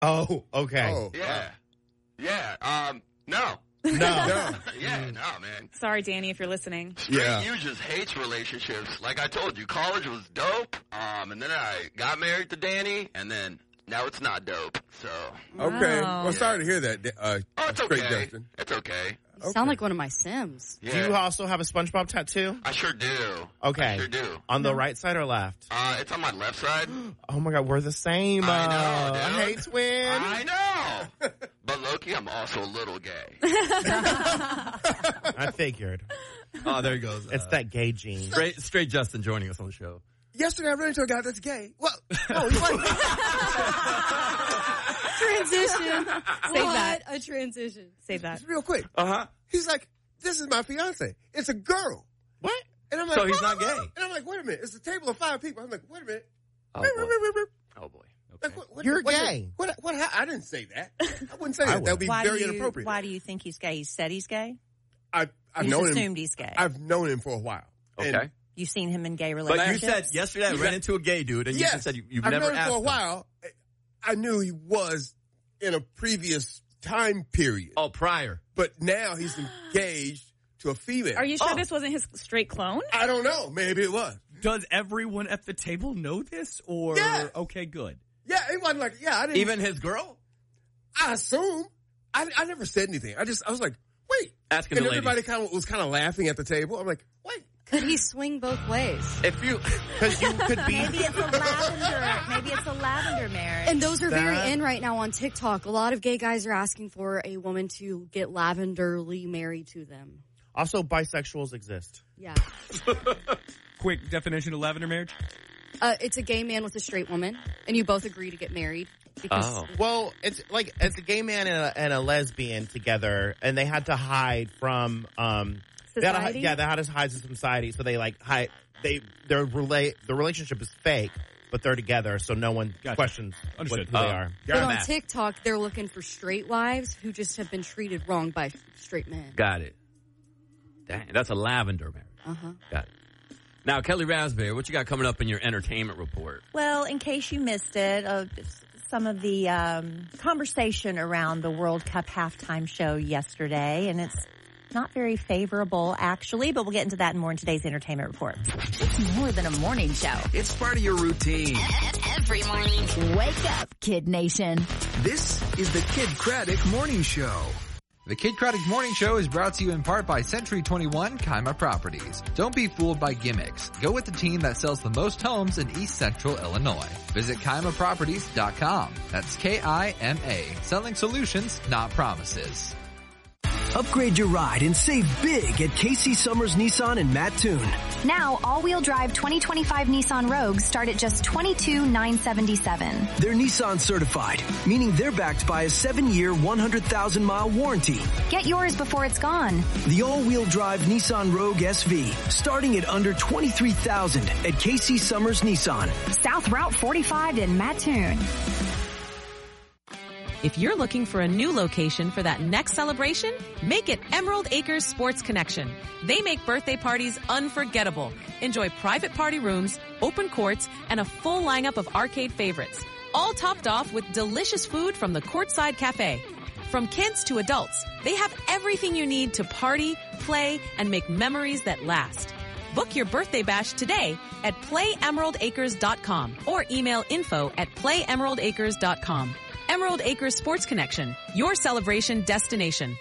Oh, okay. Oh, Yeah. Yeah. No. No. Yeah, no, man. Sorry, Danny, if you're listening. Yeah. You just hates relationships. Like I told you, college was dope. And then I got married to Danny, and then now it's not dope. So. Okay. Wow. Well, sorry to hear that. Oh, it's Straight okay. Justin. It's okay. You sound like one of my Sims. Yeah. Do you also have a SpongeBob tattoo? I sure do. Okay. I sure do. On the right side or left? It's on my left side. Oh my God, we're the same. I know, dude. Hey, twin. I know. But Loki, I'm also a little gay. I figured. Oh, there he goes. It's that gay gene. Straight Justin joining us on the show. Yesterday I ran into a guy that's gay. Well, no, he wasn't. Transition. Save that. A transition. Save that. Just real quick. Uh-huh. He's like, this is my fiance. It's a girl. What? And I'm like, So he's not gay. And I'm like, wait a minute. It's a table of 5 people. I'm like, wait a minute. Oh, boy. Oh, boy. Okay. Like, what, You're gay. What, I didn't say that. I wouldn't say that. would. That would be Why very do you, inappropriate. Why do you think he's gay? He said he's gay? I've You known just him. assumed he's gay. I've known him for a while. And Okay. You've seen him in gay But you relationships? said yesterday I ran into a gay dude, and you yes, just said you've I've never known him asked for a him. while. I knew he was in a previous time period. Oh, prior. But now he's engaged to a female. Are you sure this wasn't his straight clone? I don't know. Maybe it was. Does everyone at the table know this? Or, Yeah. okay, good. Yeah, it wasn't like, I didn't. Even his girl? I assume. I never said anything. I was like, wait. Asking and the lady. everybody was kind of laughing at the table. I'm like, wait. Could he swing both ways? If you, Because you could be. Maybe it's a lavender. Maybe it's a lavender marriage. And those are very That- in right now on TikTok. A lot of gay guys are asking for a woman to get lavenderly married to them. Also, bisexuals exist. Yeah. Quick definition of lavender marriage? It's a gay man with a straight woman, and you both agree to get married. Because oh. Well, it's like it's a gay man and a lesbian together, and they had to hide from Society? they had to hide from society. So they hide. The relationship is fake, but they're together, so no one Gotcha. questions Understood. who they are. But on TikTok, they're looking for straight wives who just have been treated wrong by straight men. Got it. Dang, that's a lavender marriage. Uh-huh. Got it. Now, Kelly Raspberry, what you got coming up in your entertainment report? Well, in case you missed it, some of the conversation around the World Cup halftime show yesterday, and it's not very favorable, actually, but we'll get into that more in today's entertainment report. It's more than a morning show. It's part of your routine. Every morning. Wake up, Kid Nation. This is the Kid Craddock Morning Show. The Kid Craddock Morning Show is brought to you in part by Century 21 Kaima Properties. Don't be fooled by gimmicks. Go with the team that sells the most homes in East Central Illinois. Visit KaimaProperties.com. That's K-I-M-A. Selling solutions, not promises. Upgrade your ride and save big at Casey Summers Nissan in Mattoon. Now, all-wheel drive 2025 Nissan Rogues start at just $22,977. They're Nissan certified, meaning they're backed by a 7-year, 100,000-mile warranty. Get yours before it's gone. The all-wheel drive Nissan Rogue SV, starting at under $23,000 at Casey Summers Nissan. South Route 45 in Mattoon. If you're looking for a new location for that next celebration, make it Emerald Acres Sports Connection. They make birthday parties unforgettable. Enjoy private party rooms, open courts, and a full lineup of arcade favorites. All topped off with delicious food from the Courtside Cafe. From kids to adults, they have everything you need to party, play, and make memories that last. Book your birthday bash today at playemeraldacres.com or email info@playemeraldacres.com. Emerald Acres Sports Connection, your celebration destination.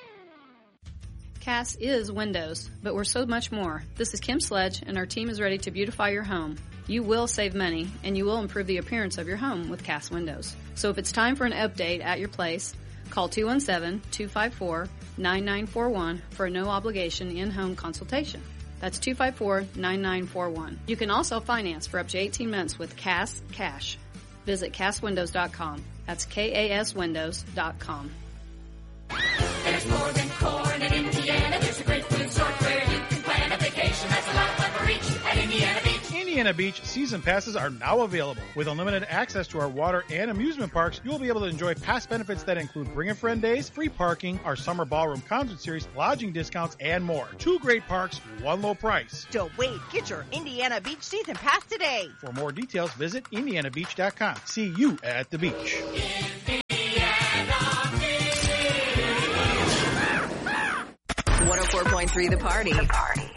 Cass is windows, but we're so much more. This is Kim Sledge, and our team is ready to beautify your home. You will save money, and you will improve the appearance of your home with Cass Windows. So if it's time for an update at your place, call 217-254-9941 for a no-obligation in-home consultation. That's 254-9941. You can also finance for up to 18 months with Cass Cash. Visit CassWindows.com. That's KASWindows.com. There's more than corn in Indiana. There's a great food resort where you can plan a vacation. That's a lot of fun for each at Indiana Beach. Indiana Beach season passes are now available. With unlimited access to our water and amusement parks, you will be able to enjoy past benefits that include Bring a Friend days, free parking, our summer ballroom concert series, lodging discounts, and more. 2 great parks, 1 low price. Don't wait. Get your Indiana Beach season pass today. For more details, visit indianabeach.com. See you at the beach. 104.3 The Party.